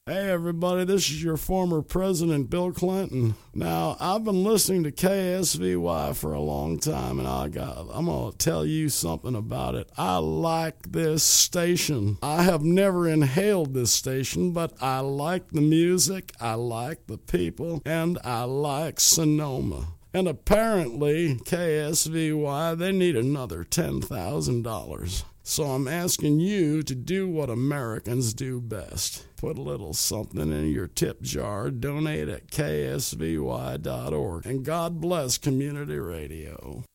Hey everybody, this is your former president, Bill Clinton. Now, I've been listening to KSVY for a long time, and I'm going to tell you something about it. I like this station. I have never inhaled this station, but I like the music, I like the people, and I like Sonoma. And apparently, KSVY, they need another $10,000. So I'm asking you to do what Americans do best. Put a little something in your tip jar, donate at ksvy.org, and God bless community radio.